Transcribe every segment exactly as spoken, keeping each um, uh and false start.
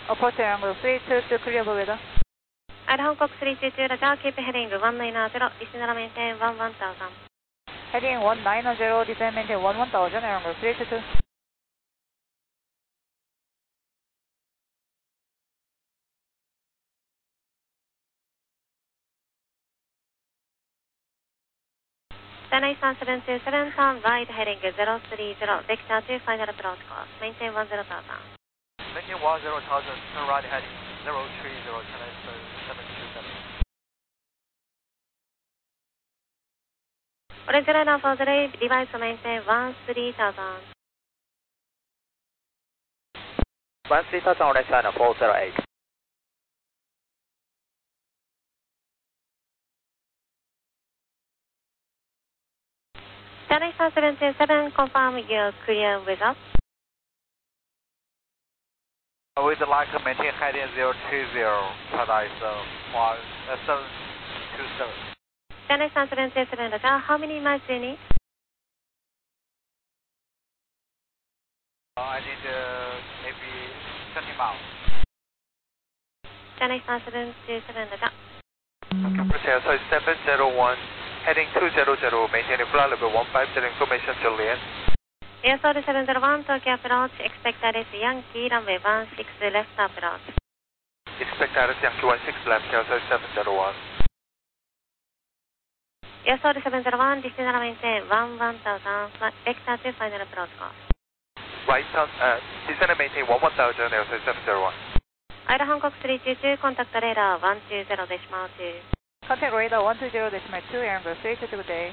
Approach angle three two two, clear for weather. At Hong Kong three two two, Roger, keep heading one nine zero, descend maintain one one thousand. Heading one nine zero, descend maintain one one thousand, angle three two two. Destination seven two seven, turn right heading zero three zero, vector to final approach course, maintain one zero thousand. Maintain one zero thousand, turn right heading zero three zero, destination seven two seven. Orange line for the ray, device maintain one three thousand. one three thousand, orange line four zero eight. Destination seven two seven, confirm you're clear with us. We'd like to maintain heading zero two zero, destination seven two seven. Destination seven two seven, Roger, how many miles do you need? Uh, I need uh, maybe twenty miles. Destination seven two seven, Roger. Okay, so seven zero one, heading two zero zero, maintaining flight level one five zero, information Julian. Airsold seven zero one, Tokyo approach, expect Alice Yankee, runway one six left approach. Expect Alice Yankee one six left, Airsold seven zero one. Airsold seven zero one, descend maintain one one thousand, vector to final approach course. Right on, uh, descend maintain one one thousand, Airsold seven zero one. Ida Hong Kong three two two, contact radar one two zero decimal two. Contact radar one two zero decimal two, angle three two two, good day.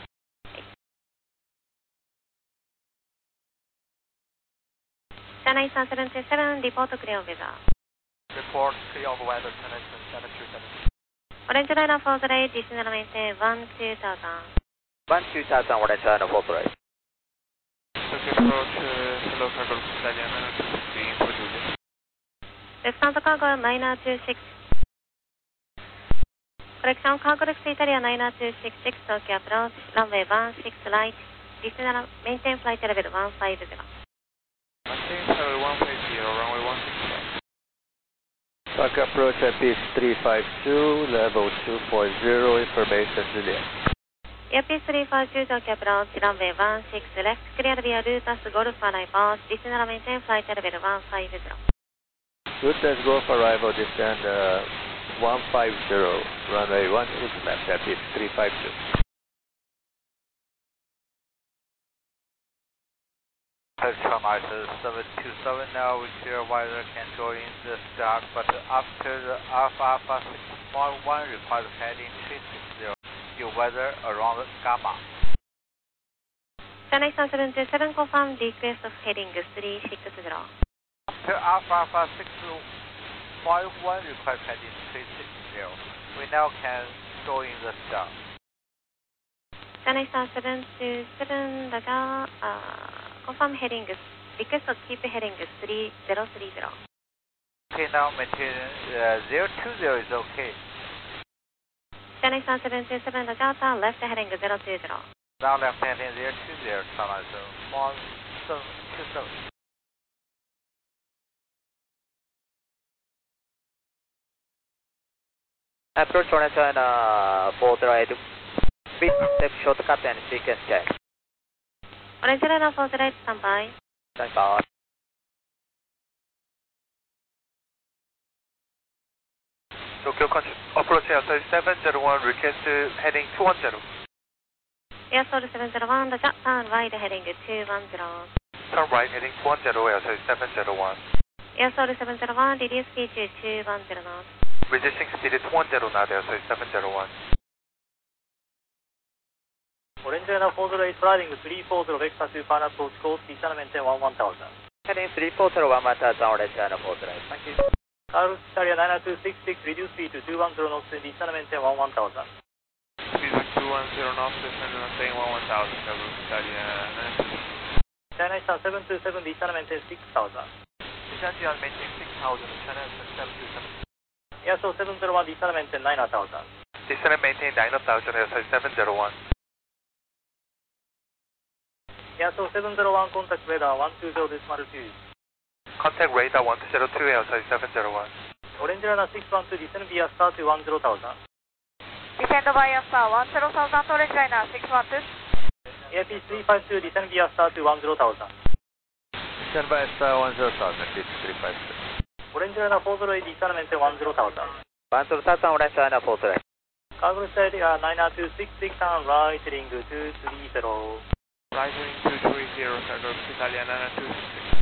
Destination seven two seven, report clear weather. Report clear of weather, destination seven two seven. Orange line for the ray, descend maintain one two thousand. one two thousand, orange line for the ray. Tokyo approach, hello cargo, Italian two six three, introduce. Response cargo nine two six. Correction cargo to Italia nine two six six, Tokyo approach, runway one six right, descend maintain flight level one five zero. Maintain level one five zero, runway one six right. Tokyo approach at pitch three five two, level two four zero, information Juliet. Airpiece three five two, Tokyo approach, runway one six left, clear via Lutas Golf arrival, descend maintain flight level one five zero. Lutas Golf arrival, descend uh, one five zero, runway one six left at pitch three five two. Transmission seven two seven, now we clear weather can join the start, but after the Alpha Alpha six point one requires heading three six zero, your weather around Gamma. Destination seven two seven, confirm request of heading three six zero. After Alpha Alpha six point one requires heading three six zero, we now can join the start. Destination seven two seven, Roger, uh, confirm heading, request of keep heading three zero three zero. Okay, now maintain uh, zero two zero is okay. Destination seven two seven, Roger, turn left heading zero two zero. Now left heading zero two zero, transmission one seven two seven. Approach horizon uh, four zero eight, speed step shortcut and sequence check. Orange line for the right, stand by. Stand by. Tokyo control, approach Airsold seven zero one, request uh, heading two one zero. Airsold seven zero one, Roger, turn right heading two one zero. Turn right heading two one zero, Airsold seven zero one. Airsold seven zero one, reduce speed to two one zero knots. Reducing speed to two one zero knot, Airsold seven zero one. Orange line four zero eight, flying three four zero, vector to final approach course, descend maintain one one thousand. Heading three four zero one one thousand, orange line four zero eight. Thank you. Carlos Italia nine two six six, reduce speed to two one zero knots, descend maintain one one thousand. Speed to two one zero knots, descend maintain one one thousand, Carlos Italia nine two six. Destination seven two seven, descend maintain six thousand. Descend maintain six thousand, descend seven two seven. Airsold seven zero one, descend maintain nine thousand. Descend maintain nine thousand, Airsold seven zero one. Airsold seven zero one, contact radar one two zero decimal two. Contact radar one two zero two, outside seven zero one. オレンジライナーシックスワンツー、descend via star to one zero thousand. Descend via star one zero thousand, orange liner six one two. A I P three five two, descend via star to one zero thousand. Stand by star one zero thousand, it's three five two. オレンジライナーフォーゼロエイト、descend one zero thousand. one zero thousand, orange liner four three. カーブルスタイルやナイナーツーシックスシックス turn right heading two three zero. Right heading two three zero, cargo Italia nine two six six.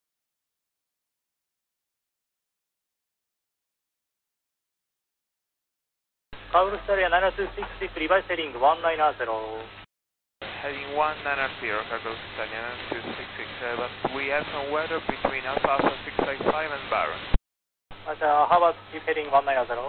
カーブルスタイルやナイナーツーシックスシックス reverse heading one nine zero. Heading one nine zero, cargo Italia nine two six six seven. We have some weather between Alpha Alpha six eight five and Baron. じゃあ、how about keep heading one nine zero?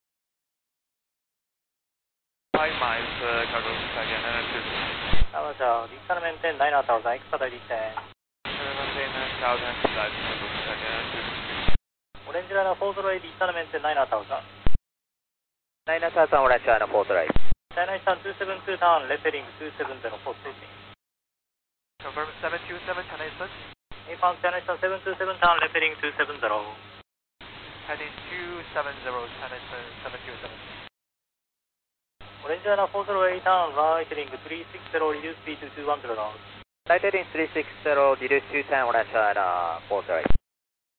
five miles, uh, cargo Italia nine two six six. じゃあ、descend maintain nine thousand, extra descend. nine thousand, flight, cargo Italia nine two six six. オレンジライナーフォーゼロエイト、descend maintain nine thousand. nine thousand, orange liner four three. China Eastern two seven two turn, left heading two seven zero, post station. Confirm seven two seven, China Eastern. A F A N China Eastern seven two seven turn, left heading two seven zero. Heading two seven zero, China Eastern seven two seven. オレンジライナーフォーゼロエイト turn, right heading three six zero, reduce speed to two one zero knots. Right heading three six zero, reduce two ten, orange liner four three.